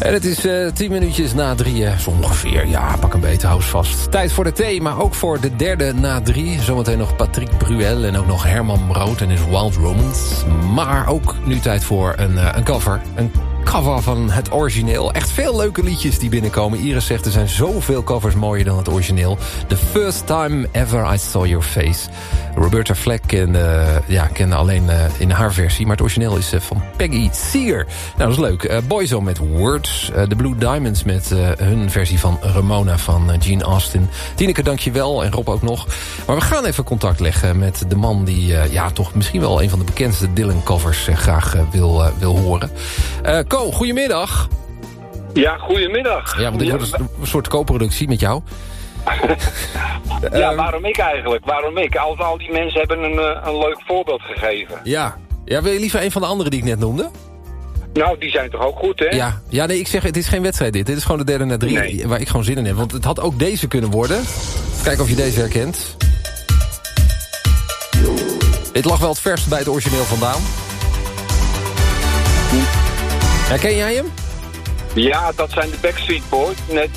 En het is 10 minuutjes na 3, zo ongeveer. Ja, pak een beet, hou vast. Tijd voor de thee, maar ook voor de derde na 3. Zometeen nog Patrick Bruel en ook nog Herman Brood en his Wild Romance. Maar ook nu tijd voor een cover. Een cover van het origineel. Echt veel leuke liedjes die binnenkomen. Iris zegt, er zijn zoveel covers mooier dan het origineel. The First Time Ever I Saw Your Face. Roberta Fleck kende alleen in haar versie. Maar het origineel is van Peggy Seeger. Nou, dat is leuk. Boyzone met Words. The Blue Diamonds met hun versie van Ramona van Gene Austin. Tineke, dankjewel. En Rob ook nog. Maar we gaan even contact leggen met de man die toch misschien wel een van de bekendste Dylan-covers graag wil horen. Ko, goedemiddag. Ja, goedemiddag. Ja, want dit wordt een soort co-productie met jou. Waarom ik eigenlijk? Waarom ik? Al die mensen hebben een leuk voorbeeld gegeven. Ja, wil je liever een van de anderen die ik net noemde? Nou, die zijn toch ook goed, hè? Ja, nee, ik zeg, het is geen wedstrijd dit. Dit is gewoon de derde na 3 waar ik gewoon zin in heb. Want het had ook deze kunnen worden. Kijken of je deze herkent. Dit lag wel het verst bij het origineel vandaan. Herken jij hem? Ja, dat zijn de Backstreet Boys. Net,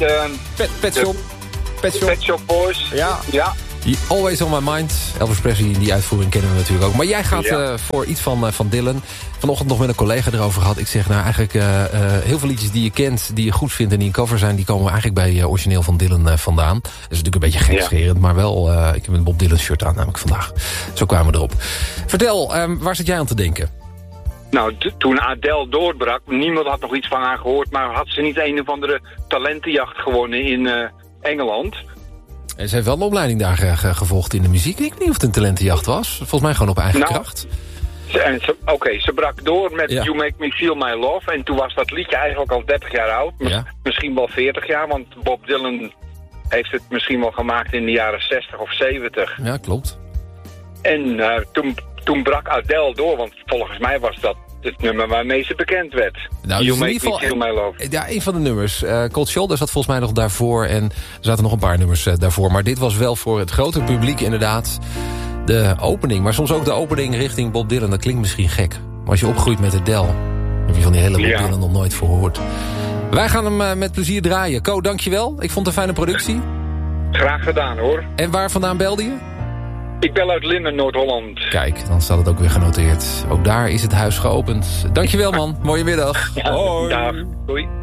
Pet Shop Boys. Ja. Always on my mind. Elvis Presley, die uitvoering kennen we natuurlijk ook. Maar jij gaat voor iets van Dylan. Vanochtend nog met een collega erover gehad. Ik zeg, nou eigenlijk heel veel liedjes die je kent, die je goed vindt en die een cover zijn, die komen eigenlijk bij origineel van Dylan vandaan. Dat is natuurlijk een beetje gekscherend, maar wel, ik heb een Bob Dylan shirt aan namelijk vandaag. Zo kwamen we erop. Vertel, waar zit jij aan te denken? Nou, toen Adele doorbrak, niemand had nog iets van haar gehoord, maar had ze niet een of andere talentenjacht gewonnen in Engeland? Ze heeft wel een opleiding daar gevolgd in de muziek. Ik weet niet of het een talentenjacht was. Volgens mij gewoon op eigen kracht. Ze brak door met You Make Me Feel My Love. En toen was dat liedje eigenlijk al 30 jaar oud. Misschien wel 40 jaar, want Bob Dylan heeft het misschien wel gemaakt in de jaren 60 of 70. Ja, klopt. En toen brak Adele door, want volgens mij was dat het nummer waarmee ze bekend werd. Nou, You Make Me Feel My Love. Ja, een van de nummers. Cold Shoulder zat volgens mij nog daarvoor. En er zaten nog een paar nummers daarvoor. Maar dit was wel voor het grote publiek inderdaad de opening. Maar soms ook de opening richting Bob Dylan. Dat klinkt misschien gek. Maar als je opgroeit met Adele, heb je van die hele Bob Dylan nog nooit gehoord. Wij gaan hem met plezier draaien. Ko, dankjewel. Ik vond het een fijne productie. Graag gedaan, hoor. En waar vandaan belde je? Ik bel uit Limmen, Noord-Holland. Kijk, dan staat het ook weer genoteerd. Ook daar is het huis geopend. Dankjewel, man. Mooie middag. Hoi. Dag. Doei.